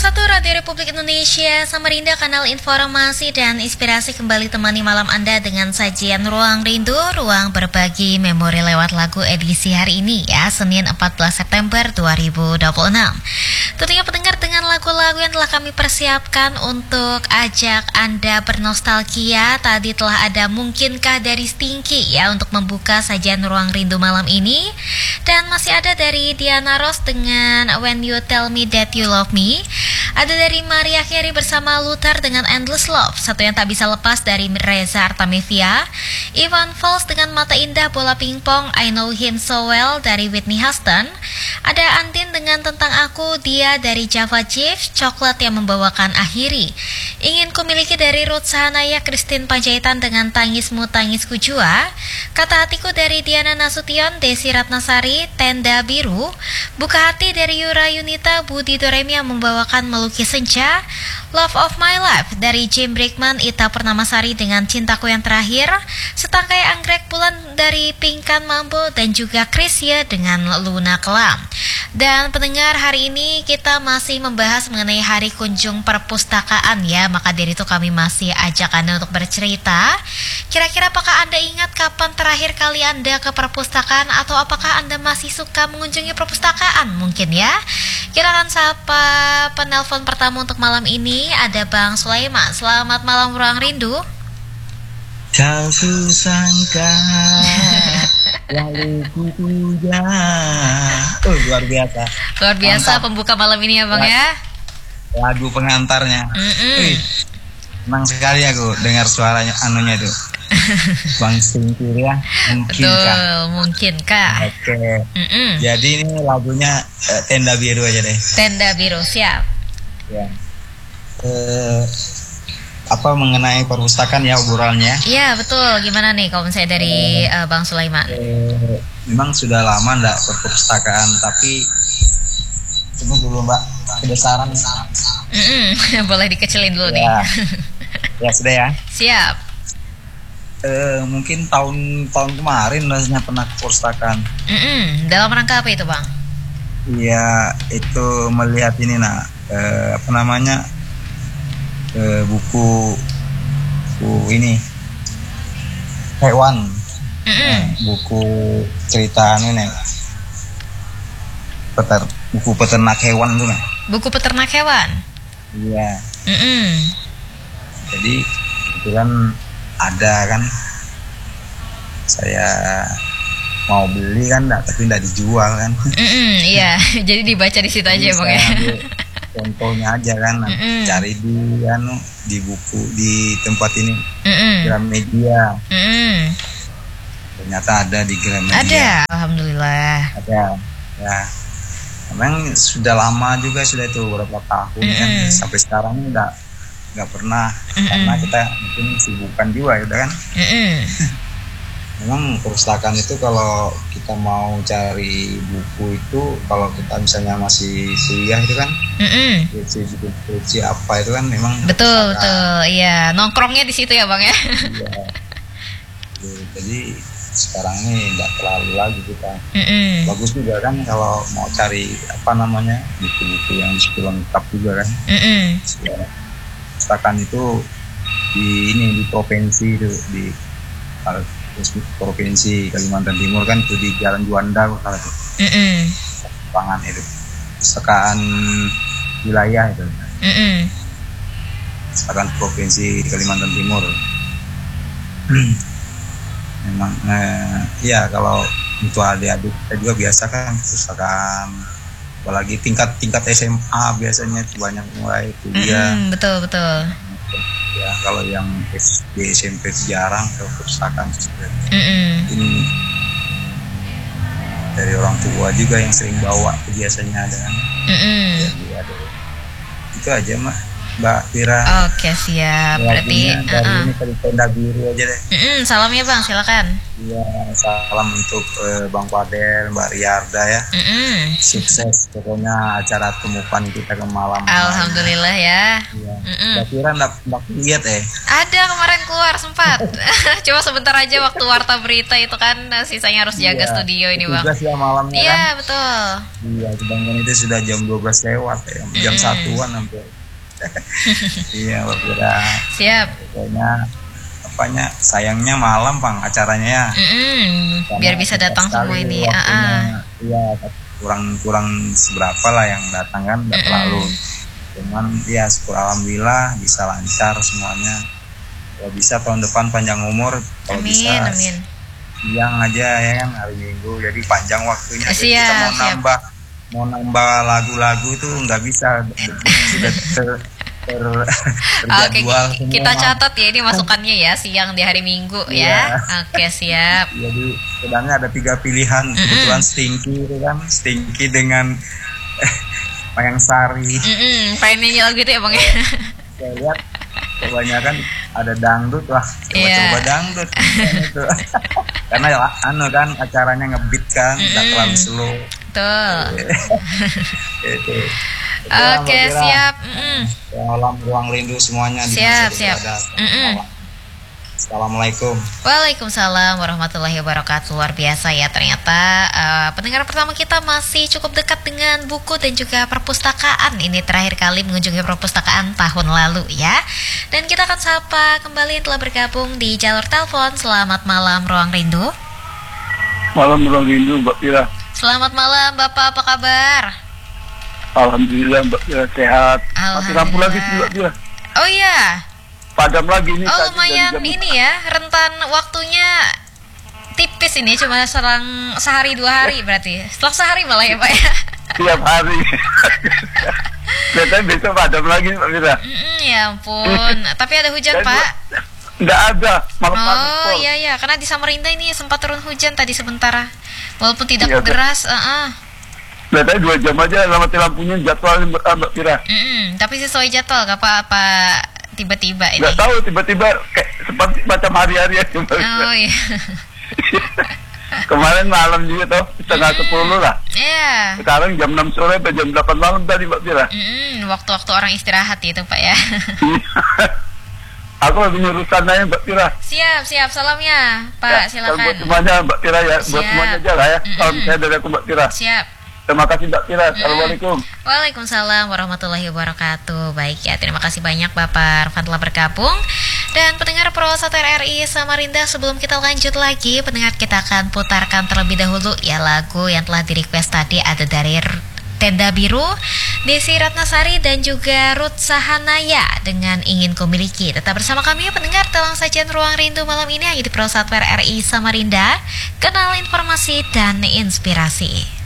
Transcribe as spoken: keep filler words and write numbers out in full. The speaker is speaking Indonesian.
satu Radio Republik Indonesia, Samarinda, kanal informasi dan inspirasi kembali temani malam Anda dengan sajian Ruang Rindu, ruang berbagi memori lewat lagu edisi hari ini ya, Senin empat belas September dua ribu dua puluh enam. Tentunya pendengar dengan lagu-lagu yang telah kami persiapkan untuk ajak Anda bernostalgia. Tadi telah ada Mungkinkah dari Stinky ya untuk membuka sajian Ruang Rindu malam ini. Dan masih ada dari Diana Ross dengan When You Tell Me That You Love Me. Ada dari Maria Carey bersama Luther dengan Endless Love. Satu yang tak bisa lepas dari Reza Artamevia. Ivan Fals dengan Mata Indah Bola Pingpong, I Know Him So Well dari Whitney Houston. Ada Andin dengan Tentang Aku, Dia dari Java Jive. Coklat yang membawakan Akhiri. Ingin Kumiliki dari Ruth Sahanaya, Christine Panjaitan dengan Tangismu Tangisku Jua. Kata Hatiku dari Diana Nasution, Desi Ratnasari, Tenda Biru. Buka Hati dari Yura Yunita, Budi Doremi yang membawakan Melukis Senja. Love of My Life dari Jim Brickman, Ita Purnamasari dengan Cintaku Yang Terakhir. Setangkai Anggrek Bulan dari Pinkan Mambo dan juga Krisya dengan Luna Kelam. Dan pendengar, hari ini kita masih membahas mengenai Hari Kunjung Perpustakaan ya. Maka dari itu kami masih ajak Anda untuk bercerita. Kira-kira apakah Anda ingat kapan terakhir kali Anda ke perpustakaan, atau apakah Anda masih suka mengunjungi perpustakaan mungkin ya? Kita akan sapa penelpon pertama untuk malam ini. Ada Bang Sulaiman. Selamat malam Ruang Rindu. Kau susangka lalu ku puja. Oh, luar biasa. Luar biasa. Mantap. Pembuka malam ini ya Bang ya. Lagu pengantarnya. Wih, senang sekali aku dengar suaranya anunya itu. Bang Singkir ya. Mungkinkah? Betul, mungkinkah. Oke. Mm-mm. Jadi ini lagunya uh, Tenda Biru aja deh. Tenda Biru, siap. Ya. Uh, apa mengenai perpustakaan ya obrolannya? Iya betul. Gimana nih kalau misalnya dari uh, Bang Sulaiman? Uh, memang sudah lama enggak ke perpustakaan, tapi tunggu dulu Mbak, kebesaran. Boleh dikecilin dulu ya. nih. Ya sudah ya. Siap. Uh, mungkin tahun-tahun kemarin rasanya pernah ke perpustakaan. Mm-mm. Dalam rangka apa itu Bang? Iya, itu melihat ini nak uh, apa namanya uh, buku buku ini hewan, uh, buku cerita ini peter buku peternak hewan tuh nah. Buku peternak hewan. Iya. Mm-mm. Jadi kebetulan ada kan, saya mau beli kan, enggak, tapi enggak dijual kan. Iya, jadi dibaca di situ aja Bang ya. Contohnya aja kan, mm-mm. cari di anu di buku di tempat ini, mm-mm. Gramedia. Mm-mm. Ternyata ada di Gramedia. Ada, alhamdulillah. Ada, ya. Memang sudah lama juga, sudah itu beberapa tahun mm-mm. kan, sampai sekarang enggak nggak pernah. Mm-mm. Karena kita mungkin sibukan juga ya kan. Memang perpustakaan itu kalau kita mau cari buku itu, kalau kita misalnya masih kuliah itu kan, skripsi apa itu kan memang betul betul iya, nongkrongnya di situ ya Bang ya. Iya. Jadi sekarang ini nggak terlalu lagi kita. Mm-mm. Bagus juga kan kalau mau cari apa namanya buku-buku yang disitu lengkap juga kan. Ya, perpustakaan itu di ini di provinsi itu di provinsi Kalimantan Timur kan, itu di Jalan Juanda kalau itu. Pangan itu perpustakaan wilayah itu. Perpustakaan provinsi Kalimantan Timur. Memang eh, ya kalau untuk adik-adik kita juga biasa kan perpustakaan, apalagi tingkat-tingkat S M A biasanya banyak mulai kuliah. Mm, betul betul. Ya kalau yang S D S M P jarang ke perpustakaan. Ini dari orang tua juga yang sering bawa biasanya ada kan. Jadi ada. Itu aja mah. Mbak Tira. Oke, siap. Berarti dari uh-uh. ini dari Tenda Biru aja deh. Mm-mm, salam ya Bang, silakan. Iya, salam untuk uh, Bang Fadel, Mbak Riarda ya. Mm-mm. Sukses pokoknya acara temupan kita ke malam. Alhamdulillah ya. Iya. Mbak Tira nggak lihat eh? Ada kemarin keluar sempat. Cuma sebentar aja waktu warta berita itu kan, sisanya harus jaga iya, studio ini Bang. Tugas ya malamnya iya, kan. Iya betul. Iya, sedangkan itu sudah jam dua belas lewat ya, jam mm. satuan hampir. Iya, Mbak Tira. Siap. Pokoknya apanya sayangnya malam Bang acaranya ya. Mm-mm, biar bisa datang semua ini. Iya, kurang kurang seberapa lah yang datang kan, nggak terlalu. Cuman ya syukur alhamdulillah bisa lancar semuanya. Kalau bisa tahun depan panjang umur, kalau amin, bisa amin. siang aja ya kan hari Minggu, jadi panjang waktunya. Siap, jadi kita mau siap. nambah mau nambah lagu-lagu tuh nggak bisa, sudah ter, ter, terjadwal. Oke, kita catat ya ini masukannya ya, siang di hari Minggu ya. Oke, siap. Jadi sedangnya ada tiga pilihan, kebetulan Stinky itu kan, Stinky dengan Mayang Sari. Pengen nyanyi lagu gitu ya Bang ya. Saya lihat kebanyakan ada dangdut lah, coba-coba yeah. dangdut itu. Karena ya anu kan acaranya ngebeat kan, nggak mm-hmm. terlalu slow. Betul. Itu. Oke, okay, siap. Mm-mm. Malam ruang rindu semuanya. Siap, siap. Assalamualaikum. Waalaikumsalam warahmatullahi wabarakatuh. Luar biasa ya ternyata uh, pendengar pertama kita masih cukup dekat dengan buku dan juga perpustakaan. Ini terakhir kali mengunjungi perpustakaan tahun lalu ya. Dan kita akan sapa kembali yang telah bergabung di jalur telepon. Selamat malam Ruang Rindu. Malam Ruang Rindu Mbak Tira. Selamat malam Bapak, apa kabar? Alhamdulillah Mbak Tira sehat. Masih lampu lagi sih Mbak Tira. Oh iya. Padam lagi ini. Oh lumayan ini ya, rentan waktunya tipis ini, cuma selang sehari dua hari berarti. Setelah sehari malah ya Pak ya. Tiap hari. Biasanya besok padam lagi Mbak Tira. Mm-mm, ya ampun. Tapi ada hujan Pak? Enggak ada. Malam oh iya iya, karena di Samarinda ini sempat turun hujan tadi sebentar. Walaupun tidak iya, deras. Uh-uh. Biasanya dua jam aja lama lampunya jadwal Mbak Tira. Mm-mm, tapi sesuai jadwal gak apa-apa. Tiba-tiba ini. Nggak tahu, tiba-tiba kayak seperti macam hari-hari aja. Oh iya. Kemarin malam juga tuh setengah mm-hmm. sepuluh lah. Iya. Yeah. Sekarang jam enam sore sampai jam delapan malam tadi Mbak Tira. Mm-hmm. Waktu-waktu orang istirahat itu Pak ya. Aku lagi nyuruh sananya Mbak Tira. Siap, siap salamnya Pak, ya, silakan. Buat semuanya Mbak Tira ya, siap. Buat semuanya aja lah ya. Mm-hmm. Salam saya dari aku Mbak Tira. Siap. Terima kasih Mbak Tira. Assalamualaikum. Waalaikumsalam warahmatullahi wabarakatuh. Baik ya, terima kasih banyak Bapak Arfan telah bergabung. Dan pendengar Pro satu R I Samarinda, sebelum kita lanjut lagi, pendengar kita akan putarkan terlebih dahulu ya lagu yang telah di request tadi, ada dari Tenda Biru, Desi Ratnasari dan juga Ruth Sahanaya dengan Ingin Ku Miliki. Tetap bersama kami ya pendengar dalam sajian Ruang Rindu malam ini hanya di Pro satu R I Samarinda. Kenal informasi dan inspirasi.